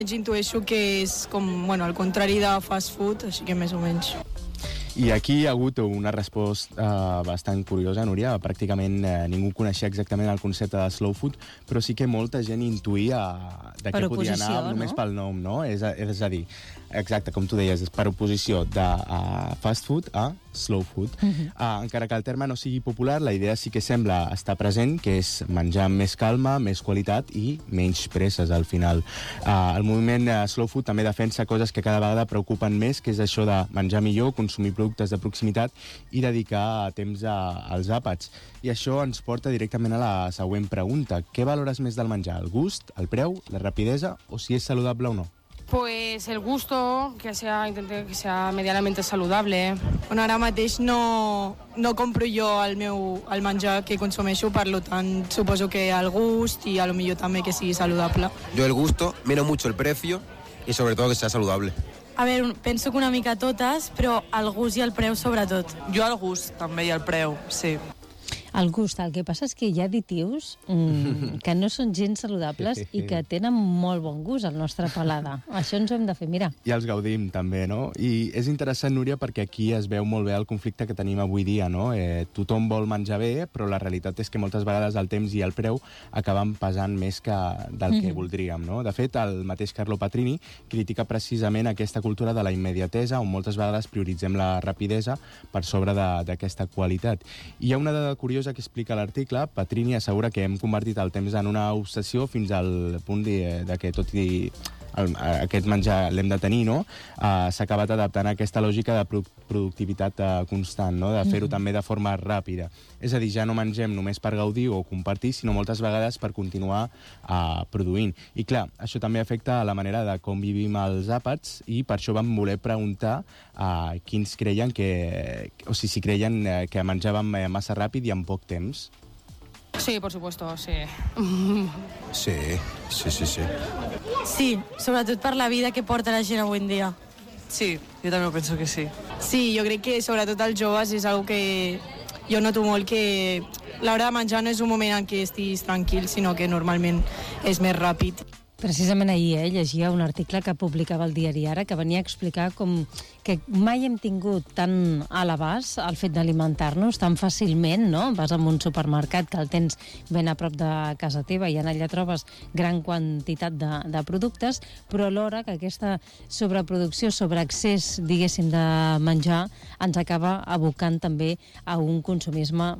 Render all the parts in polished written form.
Intueixo que és com, bueno, el contrari de fast food, així que més o menys. I aquí hi ha hagut una resposta bastant curiosa, Núria. Pràcticament ningú coneixia exactament el concepte de slow food, però sí que molta gent intuïa de què podia anar només pel nom, no? És a dir, exacte, com tu deies, és per oposició de fast food a slow food. Encara que el terme no sigui popular, la idea sí que sembla estar present, que és menjar amb més calma, més qualitat i menys presses al final. El moviment slow food també defensa coses que cada vegada preocupen més, que és això de menjar millor, consumir productes de proximitat i dedicar temps als àpats. I això ens porta directament a la següent pregunta. Què valores més del menjar? El gust, el preu, la rapidesa o si és saludable o no? Pues el gusto, intente que sea medianamente saludable. Bueno, ara mateix no compro jo el menjar que consumeixo, per tant suposo que el gust i a lo millor també que sigui saludable. Yo el gusto, miro mucho el precio y sobre todo que sea saludable. A veure, penso que una mica totes, però el gust i el preu sobretot. Jo el gust també i el preu, sí. El gust, el que passa és que hi ha additius que no són gens saludables i que tenen molt bon gust al nostre paladar. Això ens ho hem de fer mirar. I els gaudim també, no? I és interessant, Núria, perquè aquí es veu molt bé el conflicte que tenim avui dia, no? Tothom vol menjar bé, però la realitat és que moltes vegades el temps i el preu acaben pesant més que del que voldríem, no? De fet, el mateix Carlo Patrini critica precisament aquesta cultura de la immediatesa, on moltes vegades prioritzem la rapidesa per sobre d'aquesta qualitat. I hi ha una dada curiosa que explica l'article. Patrini assegura que hem convertit el temps en una obsessió fins al punt de que tot i aquest menjar l'hem de tenir, no? S'ha acabat adaptant a aquesta lògica de productivitat constant, no? De fer-ho també de forma ràpida. És a dir, ja no mengem només per gaudir o compartir, sinó moltes vegades per continuar produint. I clar, això també afecta la manera de com vivim els àpats i per això vam voler preguntar quins creien si creien que menjàvem massa ràpid i en poc temps. Sí, por supuesto, sí. Sí. Sí, sobretot per la vida que porta la gent avui en dia. Sí, jo també penso que sí. Sí, jo crec que sobretot els joves és una que jo noto molt, que l'hora de menjar no és un moment en què estiguis tranquil, sinó que normalment és més ràpid. Precisament ahir llegia un article que publicava el diari Ara que venia a explicar com que mai hem tingut tan a l'abast el fet d'alimentar-nos tan fàcilment, no? Vas a un supermercat que el tens ben a prop de casa teva i allà trobes gran quantitat de productes, però alhora que aquesta sobreproducció, sobreaccés, diguéssim, de menjar ens acaba abocant també a un consumisme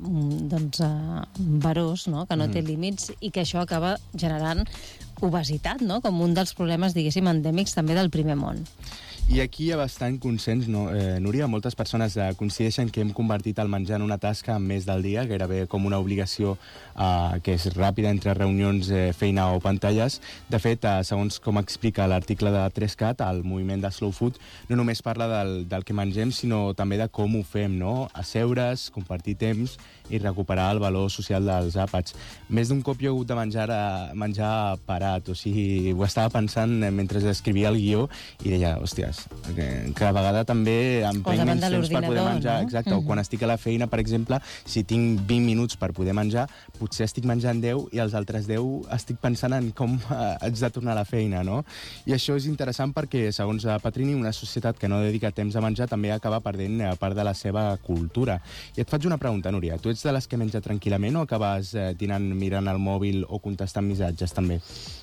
verós, no? Que no té límits i que això acaba generant obesitat, no? Com un dels problemes, diguéssim, endèmics també del primer món. I aquí hi ha bastant consens, no, Núria? Moltes persones coincideixen que hem convertit el menjar en una tasca més del dia, gairebé com una obligació que és ràpida entre reunions, feina o pantalles. De fet, segons com explica l'article de 3CAT, el moviment de slow food no només parla del que mengem, sinó també de com ho fem, no? Asseure's, compartir temps i recuperar el valor social dels àpats. Més d'un cop jo he hagut de menjar parat, o sigui, ho estava pensant mentre escrivia el guió i deia, hòsties, cada vegada també em prenc menys temps per poder menjar, no? Exacte, o quan estic a la feina, per exemple, si tinc 20 minuts per poder menjar, potser estic menjant 10 i els altres 10 estic pensant en com haig de tornar a la feina, no? I això és interessant perquè, segons Patrini, una societat que no dedica temps a menjar també acaba perdent part de la seva cultura. I et faig una pregunta, Núria. Tu ets de les que menja tranquil·lament o acabes dinant mirant el mòbil o contestant missatges també?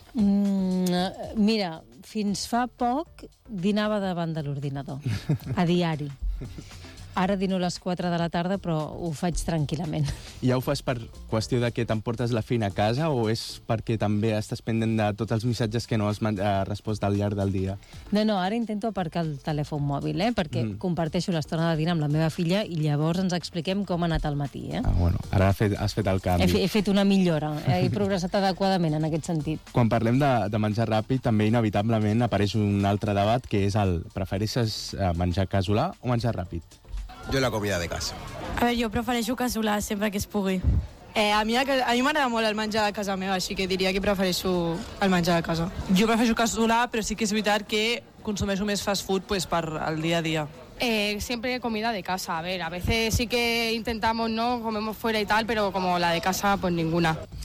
Mira, fins fa poc dinava davant de l'ordinador, a diari. Ara dino a les 4 de la tarda, però ho faig tranquil·lament. I ja ho fas per qüestió de que t'emportes la feina a casa o és perquè també estàs pendent de tots els missatges que no has respost al llarg del dia? No, ara intento aparcar el telèfon mòbil, perquè comparteixo l'estona de dinar amb la meva filla i llavors ens expliquem com ha anat el matí. Bueno, ara has fet el canvi. He fet una millora, he progressat adequadament en aquest sentit. Quan parlem de menjar ràpid, també inevitablement apareix un altre debat, que és prefereixes menjar casolà o menjar ràpid? Jo la comida de casa. A veure, jo prefereixo casolà sempre que es pugui. A mi m'agrada molt el menjar de casa meva, així que diria que prefereixo el menjar de casa. Jo prefereixo casolà, però sí que és veritat que consumeixo més fast food pues, per al día a día. Siempre comida de casa. A ver, a veces sí que intentamos, ¿no? Comemos fuera y tal, pero como la de casa, pues ninguna.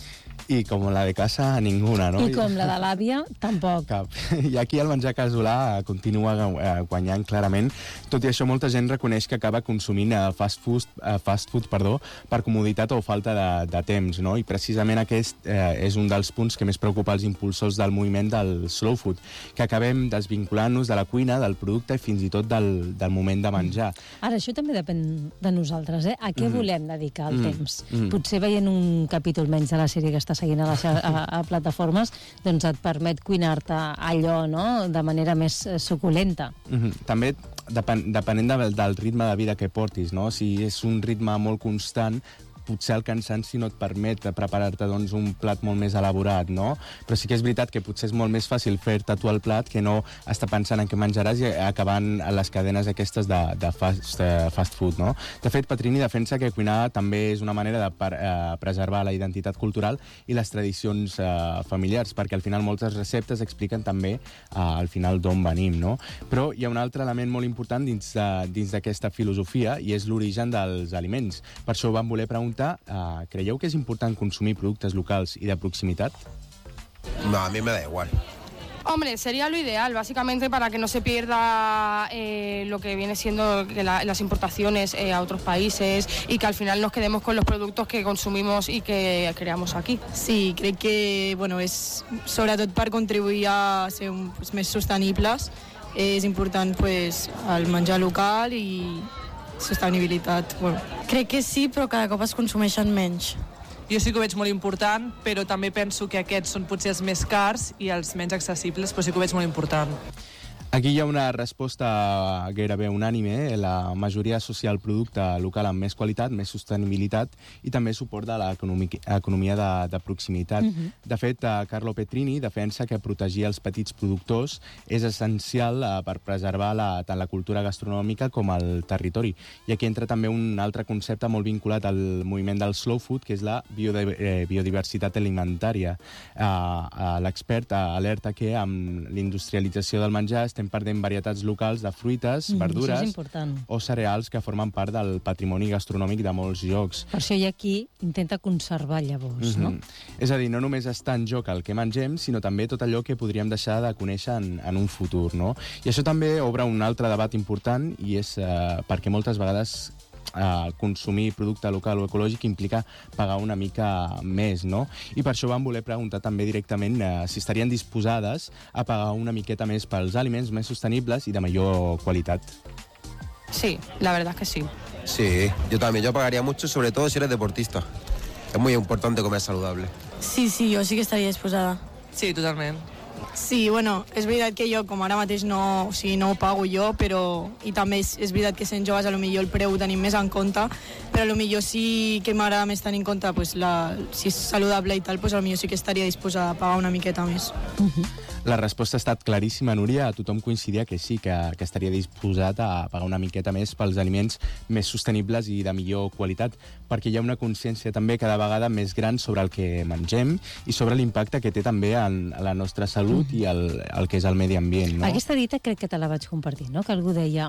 I com la de casa, ninguna, no? I com la de l'àvia, tampoc. Cap. I aquí el menjar casolà continua guanyant clarament. Tot i això, molta gent reconeix que acaba consumint fast food per comoditat o falta de temps, no? I precisament aquest és un dels punts que més preocupa els impulsors del moviment del slow food, que acabem desvinculant-nos de la cuina, del producte i fins i tot del moment de menjar. Ara, això també depèn de nosaltres, eh? A què volem dedicar el temps? Potser veient un capítol menys de la sèrie que està seguint a plataformes, doncs et permet cuinar-te allò, no?, de manera més suculenta. També depenent del ritme de vida que portis, no? Si és un ritme molt constant, potser el cansanci no et permet preparar-te doncs, un plat molt més elaborat, no? Però sí que és veritat que potser és molt més fàcil fer-te tu el plat que no estar pensant en què menjaràs i acabant a les cadenes aquestes de fast food, no? De fet, Petrini defensa que cuinar també és una manera de preservar la identitat cultural i les tradicions familiars, perquè al final moltes receptes expliquen també al final d'on venim, no? Però hi ha un altre element molt important dins d'aquesta filosofia i és l'origen dels aliments. Per això vam voler preguntar, creieu que és important consumir productes locals y de proximidad? No, a mí me da igual. Hombre, sería lo ideal, básicamente para que no se pierda lo que viene siendo las importaciones a otros países y que al final nos quedemos con los productos que consumimos y que creamos aquí. Sí, crec que és sobretot per contribuir a ser més sostenibles. És important el menjar local i sostenibilitat. Crec que sí, però cada cop es consumeixen menys. Jo sí que ho veig molt important, però també penso que aquests són potser els més cars i els menys accessibles, però sí que ho veig molt important. Aquí hi ha una resposta gairebé unànime. La majoria associa el producte local amb més qualitat, més sostenibilitat i també suport de l'economia de proximitat. De fet, Carlo Petrini defensa que protegir els petits productors és essencial per preservar tant la cultura gastronòmica com el territori. I aquí entra també un altre concepte molt vinculat al moviment del slow food, que és la biodiversitat alimentària. L'expert alerta que amb l'industrialització del menjar estem perdent varietats locals de fruites, verdures o cereals que formen part del patrimoni gastronòmic de molts llocs. Per això hi ha qui intenta conservar llavors, no? És a dir, no només està en joc el que mengem, sinó també tot allò que podríem deixar de conèixer en un futur, no? I això també obre un altre debat important i és perquè moltes vegades consumir producte local o ecològic implica pagar una mica més, no? I per això vam voler preguntar també directament si estarien disposades a pagar una miqueta més pels aliments més sostenibles i de millor qualitat. Sí, la verdad es que sí. Sí, yo también. Yo pagaría mucho, sobre todo si eres deportista. Es muy importante comer saludable. Sí, jo sí que estaria disposada. Sí, totalment. Sí, és veritat que jo, com ara mateix, no ho pago jo, però i també és veritat que sent joves potser el preu ho tenim més en compte, però potser sí que m'agrada més tenir en compte si és saludable i tal, potser sí que estaria disposada a pagar una miqueta més. La resposta ha estat claríssima, Núria. Tothom coincidia que sí, que estaria disposat a pagar una miqueta més pels aliments més sostenibles i de millor qualitat, perquè hi ha una consciència també cada vegada més gran sobre el que mengem i sobre l'impacte que té també en la nostra salut i el que és el medi ambient, no? Aquesta dita crec que te la vaig compartir, no? Que algú deia,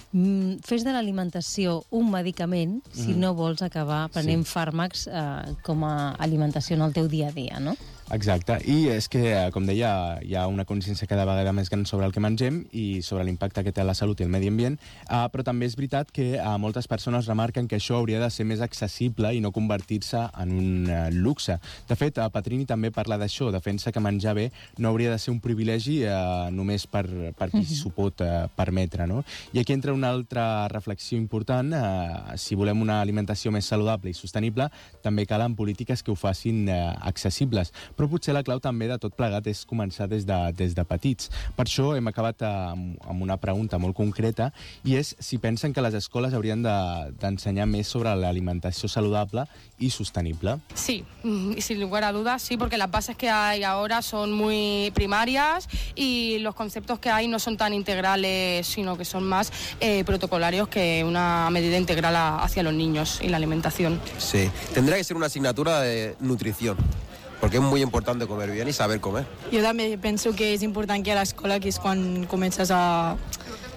fes de l'alimentació un medicament si no vols acabar prenent fàrmacs com a alimentació en el teu dia a dia, no? Exacte, i és que, com deia, hi ha una consciència cada vegada més gran sobre el que mengem i sobre l'impacte que té a la salut i el medi ambient, però també és veritat que moltes persones remarquen que això hauria de ser més accessible i no convertir-se en un luxe. De fet, Petrini també parla d'això, defensa que menjar bé no hauria de ser un privilegi només per qui s'ho pot permetre, no? I aquí entra una altra reflexió important. Si volem una alimentació més saludable i sostenible, també calen polítiques que ho facin accessibles. Però potser la clau també de tot plegat és començar des de petits. Per això hem acabat amb una pregunta molt concreta, i és si pensen que les escoles haurien d'ensenyar més sobre l'alimentació saludable y sostenible. Sí, y sin lugar a dudas, sí, porque las bases que hay ahora son muy primarias y los conceptos que hay no son tan integrales, sino que son más protocolarios que una medida integral hacia los niños y la alimentación. Sí, tendría que ser una asignatura de nutrición, perquè és molt important comer bien i saber comer. Jo també penso que és important que a l'escola, que és quan comences a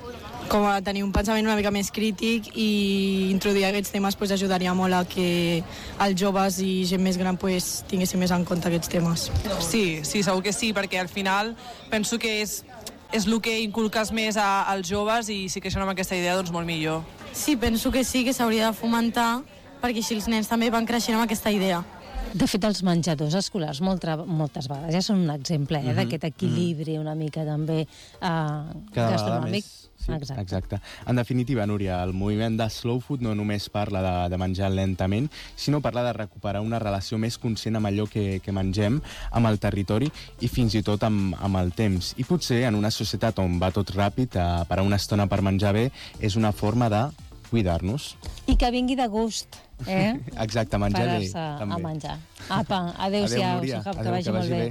com a tenir un pensament una mica més crític, i introduir aquests temes pues, ajudaria molt a que els joves i gent més gran pues, tinguessin més en compte aquests temes. Sí, segur que sí, perquè al final penso que és el que inculques més als joves, i si creixen amb aquesta idea, doncs molt millor. Sí, penso que sí, que s'hauria de fomentar, perquè així els nens també van creixent amb aquesta idea. De fet, els menjadors escolars moltes vegades ja són un exemple d'aquest equilibri una mica també gastronòmic. Sí, exacte. En definitiva, Núria, el moviment de Slow Food no només parla de menjar lentament, sinó parla de recuperar una relació més conscient amb allò que mengem, amb el territori i fins i tot amb el temps. I potser en una societat on va tot ràpid, parar una estona per menjar bé és una forma de cuidar-nos. I que vingui de gust, Exacte, menjar bé. Parar-se a menjar. Apa, adéu-siau, que vagi molt bé.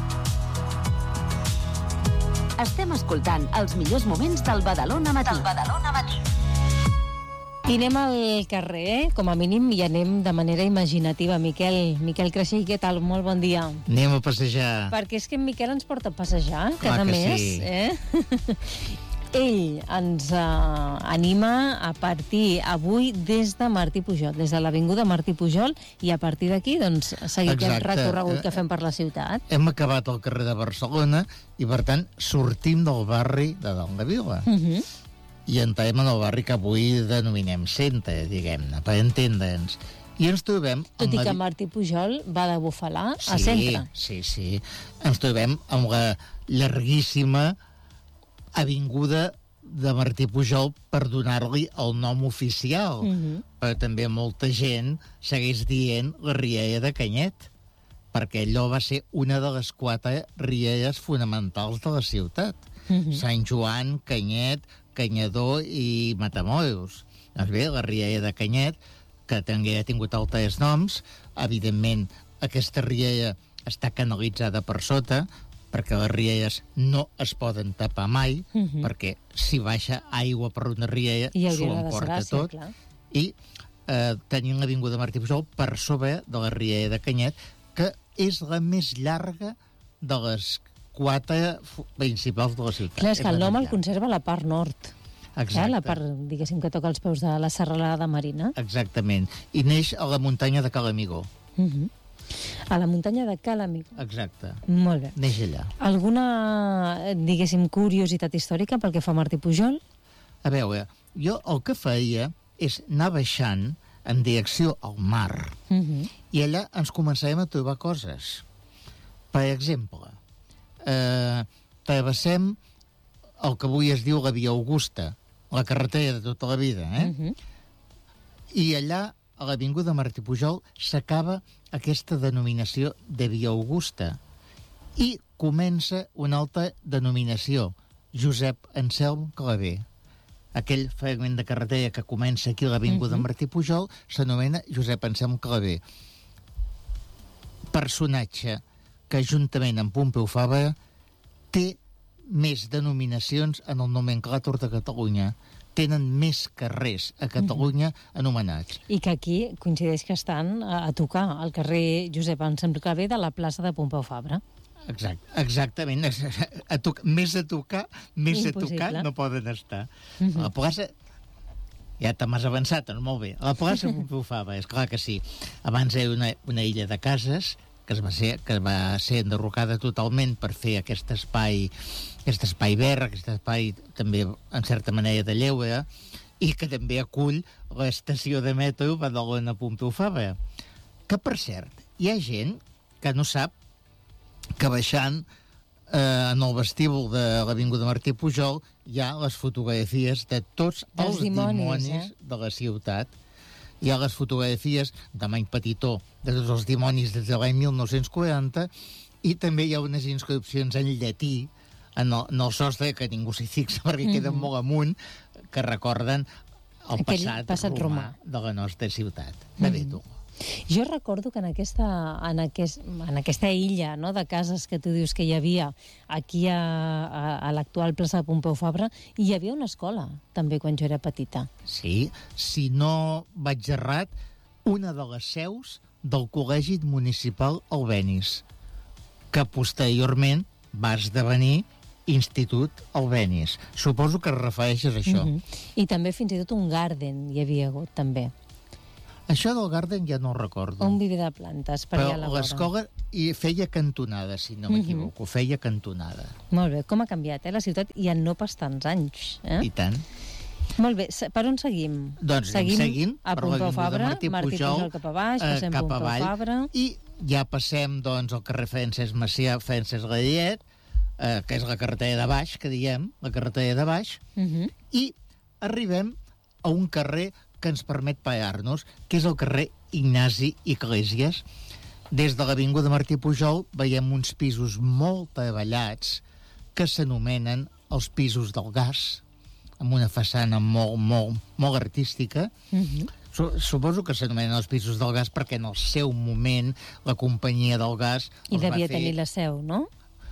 Estem escoltant els millors moments del Badalona Matí. I anem al carrer, com a mínim, i anem de manera imaginativa. Miquel Creixell, què tal? Molt bon dia. Anem a passejar. Perquè és que en Miquel ens porta a passejar cada mes. Sí. Ell ens anima a partir avui des de Martí Pujol, des de l'Avinguda Martí Pujol, i a partir d'aquí doncs, seguir aquest recorregut que fem per la ciutat. Hem acabat al carrer de Barcelona i, per tant, sortim del barri de Dalt de Vila. I entrem en el barri que avui denominem centre, diguem-ne, per entendre'ns. I ens trobem... Tot i que Martí Pujol va de Bufalà a centre. Sí. Ens trobem amb la llarguíssima avinguda de Martí Pujol, per donar-li el nom oficial. Però també molta gent segueix dient la rialla de Canyet, perquè allò va ser una de les 4 rialles fonamentals de la ciutat. Sant Joan, Canyet, Canyador i Matamoros. Doncs bé, la rialla de Canyet, que també ha tingut altres noms, evidentment aquesta rialla està canalitzada per sota, perquè les rialles no es poden tapar mai, perquè si baixa aigua per una rialla s'ho emporta tot. I tenim l'Avinguda Martí Pujol per sobre de la rialla de Canyet, que és la més llarga de les 4 principals de la ciutat. Clar, és que el nom el conserva la part nord. Exacte. La part, diguéssim, que toca els peus de la serralada marina. Exactament. I neix a la muntanya de Calamigó. A la muntanya de Calamigó. Exacte. Molt bé. Neix allà. Alguna, diguéssim, curiositat històrica pel que fa a Martí Pujol? A veure, jo el que feia és anar baixant en direcció al mar, i allà ens començarem a trobar coses. Per exemple, travessem el que avui es diu la Via Augusta, la carretera de tota la vida, i allà, a l'Avinguda Martí Pujol, s'acaba aquesta denominació de Via Augusta i comença una altra denominació, Josep Anselm Clavé. Aquell fragment de carretera que comença aquí a l'Avinguda Martí Pujol s'anomena Josep Anselm Clavé. Personatge que, juntament amb Pompeu Fabra, té més denominacions en el nomenclàtor de Catalunya. Tenen més carrers a Catalunya anomenats. I que aquí coincideix que estan a tocar al carrer Josep Anselm Clavé de la plaça de Pompeu Fabra. Exactament. Més a tocar no poden estar. A la plaça... Ja te m'has avançat, molt bé. A la plaça Pompeu Fabra, és clar que sí. Abans era una illa de cases que va ser enderrocada totalment per fer aquest espai verd, aquest espai també, en certa manera, de lleure, i que també acull l'estació de metro Badalona Pompeu Fabra. Que, per cert, hi ha gent que no sap que baixant en el vestíbul de l'Avinguda Martí Pujol hi ha les fotografies de tots els dimonis de la ciutat. Hi ha les fotografies de Many Petitó de tots els dimonis des de l'any 1940, i també hi ha unes inscripcions en llatí en el sostre, que ningú s'hi fixa perquè queden molt amunt, que recorden el passat romà de la nostra ciutat. De bé, tu. Jo recordo que en aquesta illa, no, de cases que tu dius que hi havia aquí a l'actual plaça de Pompeu Fabra, hi havia una escola, també, quan jo era petita. Sí, si no vaig errat, una de les seus del Col·legi Municipal Albéniz, que posteriorment va esdevenir Institut Albéniz. Suposo que es refereixes a això. I també fins i tot un garden hi havia hagut, també. Això del garden ja no ho recordo. Un viver de plantes per allà a la vora. Però l'escola feia cantonada, si no m'equivoco, feia cantonada. Molt bé, com ha canviat, la ciutat, i en no pas tants anys. I tant. Molt bé, per on seguim? Doncs seguim a Pompeu Fabra, Martí Pujol cap a baix, passem Pompeu Fabra... I ja passem, doncs, al carrer Francesc Macià, Francesc Gallet, que és la carretera de baix, que diem, la carretera de baix, i arribem a un carrer que ens permet parar-nos, que és el carrer Ignasi Iglesias. Des de l'avinguda Martí Pujol veiem uns pisos molt treballats que s'anomenen els pisos del gas, amb una façana molt artística. Suposo que s'anomenen els pisos del gas perquè en el seu moment la companyia del gas... I devia tenir la seu, no?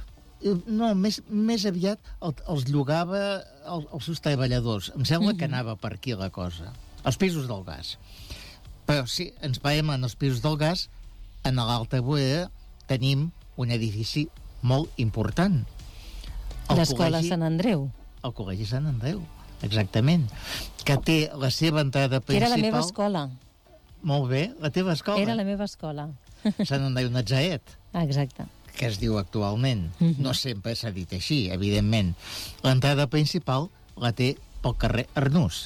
No, més aviat els llogava els seus treballadors. Em sembla que anava per aquí la cosa. Els pisos del gas. Però si ens parem en els pisos del gas, en l'Alta Vorera tenim un edifici molt important. L'Escola Sant Andreu. El Col·legi Sant Andreu, exactament. Que té la seva entrada principal... Era la meva escola. Molt bé, la teva escola. Era la meva escola. Sant Andreu Natzaret. Exacte. Que es diu actualment. No sempre s'ha dit així, evidentment. L'entrada principal la té pel carrer Arnús.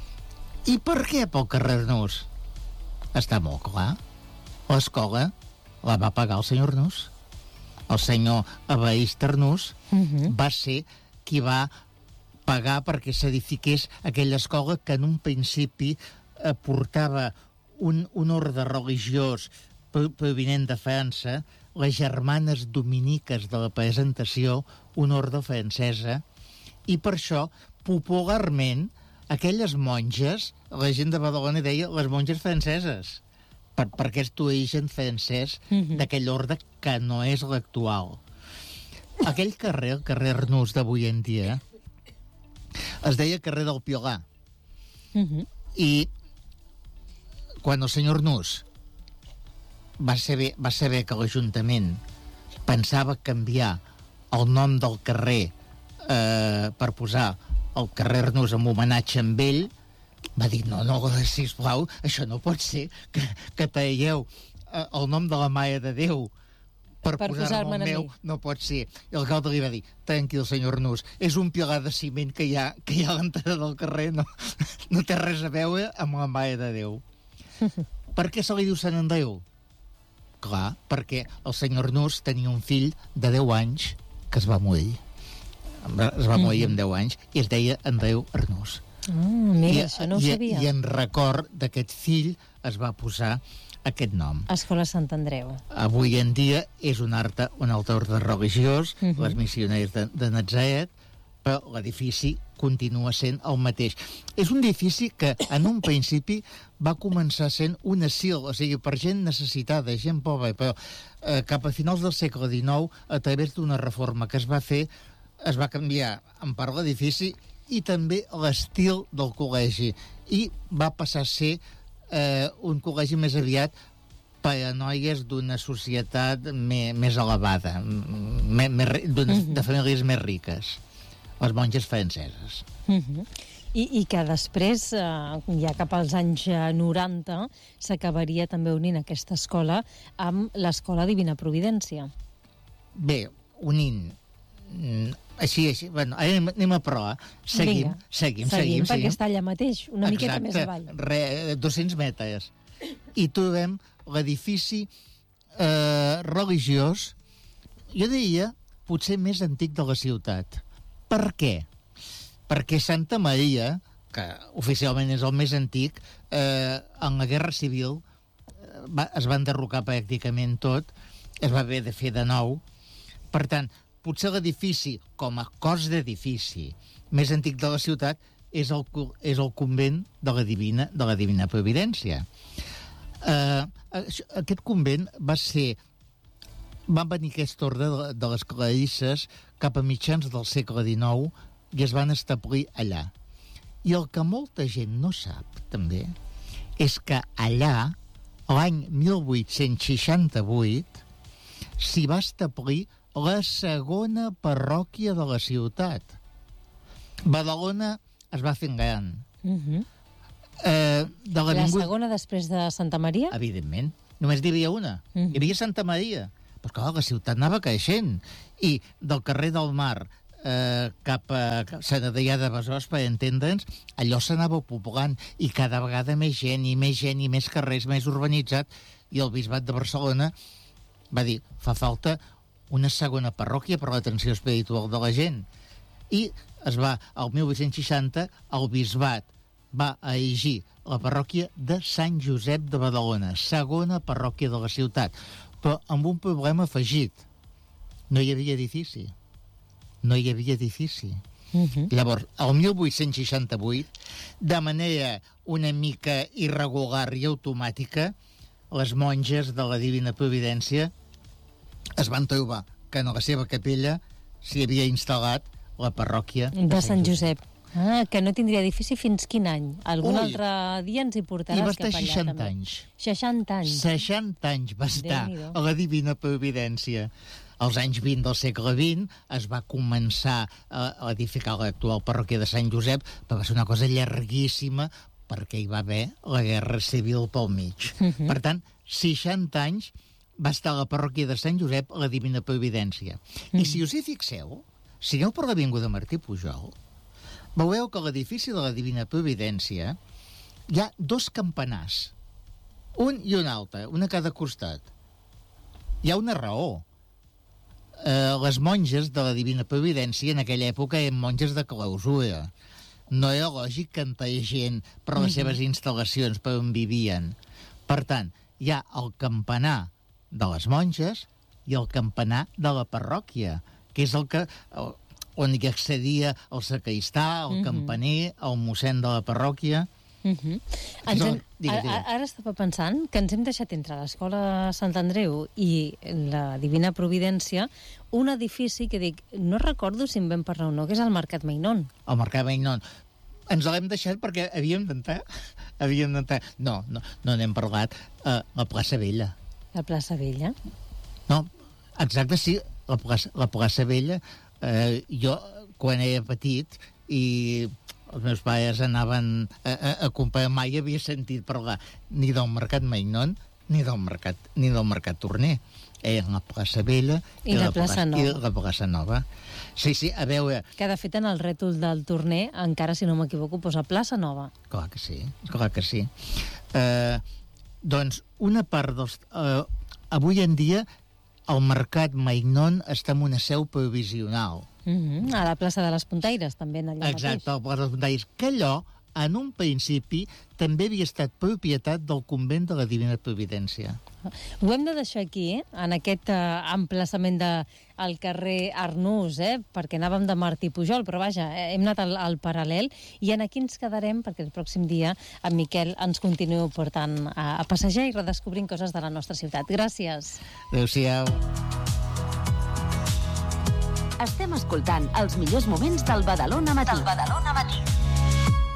I per què pel carrer Arnús? Està molt clar. L'escola la va pagar el senyor Arnús. El senyor Evarist Arnús va ser qui va pagar perquè s'edifiqués aquella escola que en un principi portava un ordre religiós provinent de França, les germanes dominiques de la presentació, una ordre francesa, i per això, popularment, aquelles monges, la gent de Badalona deia les monges franceses, per aquest origen francès d'aquell ordre que no és l'actual. Aquell carrer, el carrer Arnús d'avui en dia, es deia carrer del Piolà. I quan el senyor Arnús va saber que l'Ajuntament pensava canviar el nom del carrer per posar el carrer Arnús en homenatge amb ell, va dir, no, sisplau, això no pot ser, que traieu el nom de la Mare de Déu per posar-me el meu, no pot ser. I l'alcalde li va dir, tranquil, senyor Arnús, és un pilar de ciment que hi ha a l'entrada del carrer, no té res a veure amb la Mare de Déu. Per què se li diu Sant Andreu? Clar, perquè el senyor Arnús tenia un fill de 10 anys que es va morir. Es va morir amb 10 anys i es deia Andreu Arnús. Mira, això no ho sabia. I en record d'aquest fill es va posar aquest nom. Escola Sant Andreu. Avui en dia és un altre ordre religiós, les missioneres de Natzaret, però l'edifici continua sent el mateix. És un edifici que en un principi va començar sent un asil, o sigui, per gent necessitada, gent pobra, però cap a finals del segle XIX, a través d'una reforma que es va fer, es va canviar en part l'edifici i també l'estil del col·legi, i va passar a ser un col·legi més aviat per a noies d'una societat més elevada, de famílies més riques, les monges franceses. I que després, ja cap als anys 90, s'acabaria també unint aquesta escola amb l'Escola Divina Providència. Bé, unint... Així, bueno, anem a proa. Seguim, perquè està allà mateix, una miqueta més avall. 200 metres. I trobem l'edifici religiós, jo diria, potser més antic de la ciutat. Per què? Perquè Santa Maria, que oficialment és el més antic, en la Guerra Civil es va enderrocar pràcticament tot, es va haver de fer de nou. Per tant, potser l'edifici, com a cos d'edifici més antic de la ciutat, és el convent de la Divina Providència. Aquest convent va venir aquest ordre de les clarisses cap a mitjans del segle XIX i es van establir allà. I el que molta gent no sap, també, és que allà, l'any 1868, s'hi va establir la segona parròquia de la ciutat. Badalona es va fent gran. La segona després de Santa Maria? Evidentment. Només n'hi havia una. Hi havia Santa Maria. Però, clar, la ciutat anava creixent. I del carrer del Mar cap a Sant Adrià de Besòs, per entendre'ns, allò s'anava poblant i cada vegada més gent i més carrers, més urbanitzat, i el Bisbat de Barcelona va dir, fa falta una segona parròquia per l'atenció espiritual de la gent. I es va, al 1860, el Bisbat va erigir la parròquia de Sant Josep de Badalona, segona parròquia de la ciutat, però amb un problema afegit. No hi havia edifici. Llavors, el 1868, de manera una mica irregular i automàtica, les monges de la Divina Providència es van trobar que en la seva capella s'hi havia instal·lat la parròquia de Sant Josep. Que no tindria edifici fins quin any? Algun altre dia ens hi portaràs cap allà. I va estar 60 anys. 60 anys. 60 anys va estar a la Divina Providència. Als anys 20 del segle XX es va començar a edificar l'actual parròquia de Sant Josep, però va ser una cosa llarguíssima perquè hi va haver la Guerra Civil pel mig. Per tant, 60 anys va estar a la parròquia de Sant Josep a la Divina Providència. I si us hi fixeu, si aneu per l'avinguda Martí Pujol, veureu que a l'edifici de la Divina Providència hi ha dos campanars, un i un altre, un a cada costat. Hi ha una raó. Les monges de la Divina Providència en aquella època eren monges de clausura. No era lògic que entraguessin per les seves instal·lacions per on vivien. Per tant, hi ha el campanar de les monges i el campanar de la parròquia, que és el que on hi accedia el sacristà, el campaner, el mossèn de la parròquia. Ara estava pensant que ens hem deixat entre l'Escola Sant Andreu i la Divina Providència un edifici que dic, no recordo si en vam parlar o no, que és el Mercat Mainón. El Mercat Mainón. Ens l'hem deixat perquè havíem d'entrar. No n'hem parlat. La plaça Vella. La plaça Vella? No, exacte, sí, la plaça Vella. Jo, quan era petit i els meus pares anaven a comprar, mai havia sentit parlar ni del Mercat Mainón ni del Mercat Torner. La plaça Vella i la plaça Nova. I la plaça Nova. Sí, a veure... Que de fet en el rètol del Torner, encara si no m'equivoco, posa plaça Nova. Clar que sí. Doncs una part dels... avui en dia el Mercat Mainón està en una seu provisional. A la plaça de les Puntaires, també, allà mateix. Exacte, a la plaça de les Puntaires. Que allò, en un principi, també havia estat propietat del convent de la Divina Providència. Ho hem de deixar aquí, en aquest emplaçament del carrer Arnús, perquè anàvem de Martí Pujol, però vaja, hem anat al paral·lel, i en aquí ens quedarem, perquè el pròxim dia en Miquel ens continuï portant a passejar i redescobrint coses de la nostra ciutat. Gràcies. Adéu-siau. Estem escoltant els millors moments del Badalona Matí.